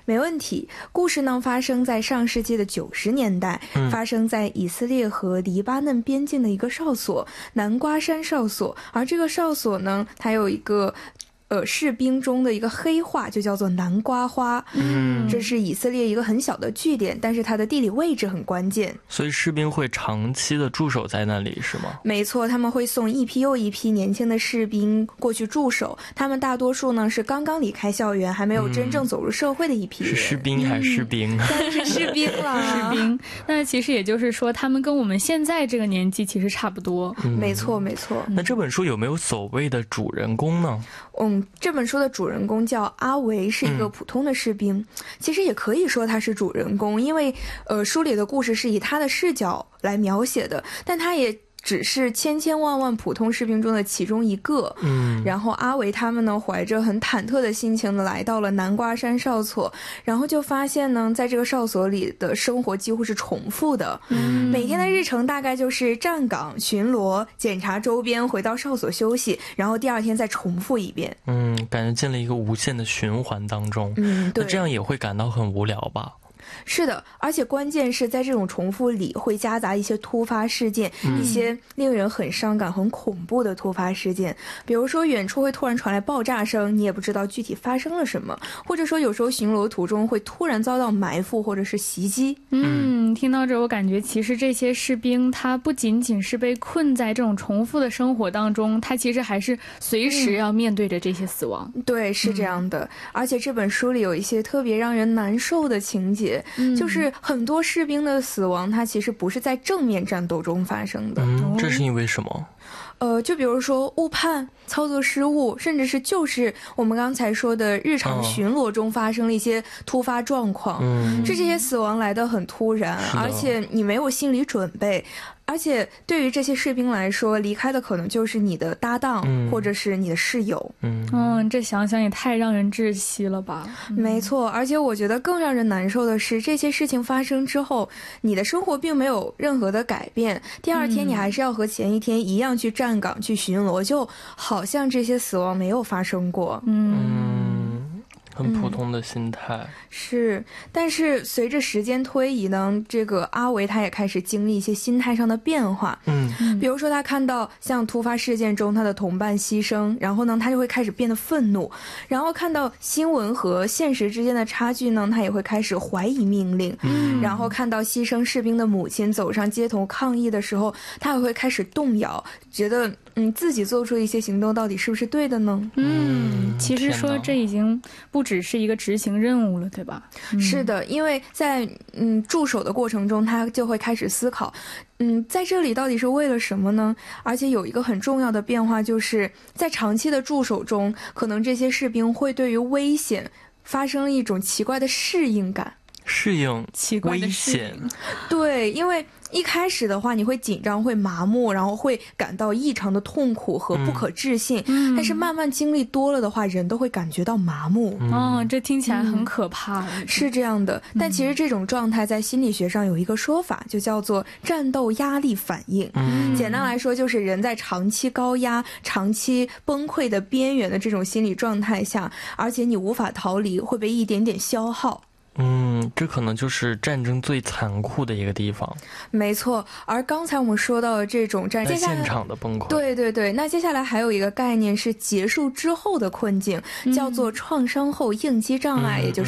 没问题。故事呢发生在上世纪的90年代，发生在以色列和黎巴嫩边境的一个哨所——南瓜山哨所。而这个哨所呢，它有一个士兵中的一个黑话，就叫做南瓜花。这是以色列一个很小的据点，但是它的地理位置很关键， 所以士兵会长期的驻守在那里，是吗？ 没错，他们会送一批又一批年轻的士兵过去驻守，他们大多数呢是刚刚离开校园，还没有真正走入社会的一批人。 是士兵还是士兵？ 当然是士兵了。 士兵，那其实也就是说他们跟我们现在这个年纪其实差不多。 没错没错。 那这本书有没有所谓的主人公呢？ 这本书的主人公叫阿维，是一个普通的士兵。其实也可以说他是主人公，因为书里的故事是以他的视角来描写的，但他也只是千千万万普通士兵中的其中一个。然后阿维他们呢，怀着很忐忑的心情来到了南瓜山哨所，然后就发现呢，在这个哨所里的生活几乎是重复的。每天的日程大概就是站岗、巡逻、检查周边，回到哨所休息，然后第二天再重复一遍。 感觉进了一个无限的循环当中。 对， 那这样也会感到很无聊吧？ 是的，而且关键是在这种重复里会夹杂一些突发事件，一些令人很伤感、很恐怖的突发事件。比如说远处会突然传来爆炸声，你也不知道具体发生了什么，或者说有时候巡逻途中会突然遭到埋伏或者是袭击。 听到这我感觉其实这些士兵他不仅仅是被困在这种重复的生活当中，他其实还是随时要面对着这些死亡。 对，是这样的。而且这本书里有一些特别让人难受的情节，就是很多士兵的死亡它其实不是在正面战斗中发生的。 这是因为什么？ 就比如说误判、操作失误，甚至是就是我们刚才说的日常巡逻中发生了一些突发状况。这些死亡来得很突然，而且你没有心理准备。而且对于这些士兵来说，离开的可能就是你的搭档，或者是你的室友。 这想想也太让人窒息了吧。 没错，而且我觉得更让人难受的是，这些事情发生之后，你的生活并没有任何的改变，第二天你还是要和前一天一样去站岗、去巡逻，就好像这些死亡没有发生过。 很普通的心态。 是，但是随着时间推移呢，这个阿维他也开始经历一些心态上的变化。比如说他看到像突发事件中他的同伴牺牲，然后呢他就会开始变得愤怒，然后看到新闻和现实之间的差距呢，他也会开始怀疑命令。然后看到牺牲士兵的母亲走上街头抗议的时候，他也会开始动摇，觉得自己做出一些行动到底是不是对的呢？ 其实说这已经不只是一个执行任务了，对吧？ 是的，因为在驻守的过程中，他就会开始思考，在这里到底是为了什么呢？而且有一个很重要的变化，就是在长期的驻守中，可能这些士兵会对于危险发生了一种奇怪的适应感。 适应奇怪的危险。 对，因为一开始的话你会紧张、会麻木，然后会感到异常的痛苦和不可置信。但是慢慢经历多了的话，人都会感觉到麻木。 这听起来很可怕。 是这样的，但其实这种状态在心理学上有一个说法，就叫做战斗压力反应。简单来说，就是人在长期高压、长期崩溃的边缘的这种心理状态下，而且你无法逃离，会被一点点消耗。 这可能就是战争最残酷的一个地方。 没错，而刚才我们说到的这种战争在现场的崩溃。 对对对，那接下来还有一个概念是结束之后的困境，叫做创伤后应激障碍，也就是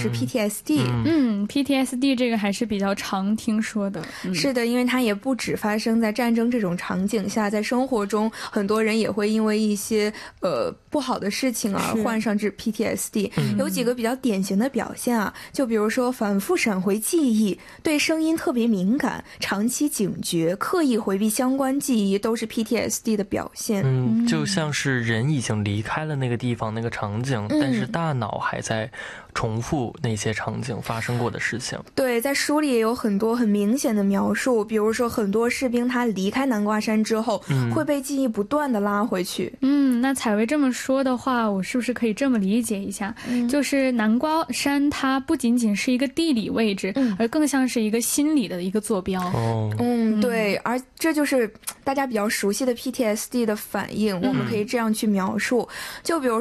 PTSD。PTSD 这个还是比较常听说的。 是的，因为它也不只发生在战争这种场景下，在生活中很多人也会因为一些不好的事情而患上这 PTSD。有几个比较典型的表现啊，就比如说反复闪回记忆，对声音特别敏感，长期警觉，刻意回避相关记忆，都是 PTSD 的表现。 就像是人已经离开了那个地方那个场景，但是大脑还在重复那些场景发生过的事情。 对，在书里也有很多很明显的描述，比如说很多士兵他离开南瓜山之后，会被记忆不断的拉回去。 那采薇这么说的话，我是不是可以这么理解一下，就是南瓜山它不仅仅是一个地理位置，而更像是一个心理的一个坐标。 对，而这就是大家比较熟悉的 PTSD 的反应，我们可以这样去描述，就比如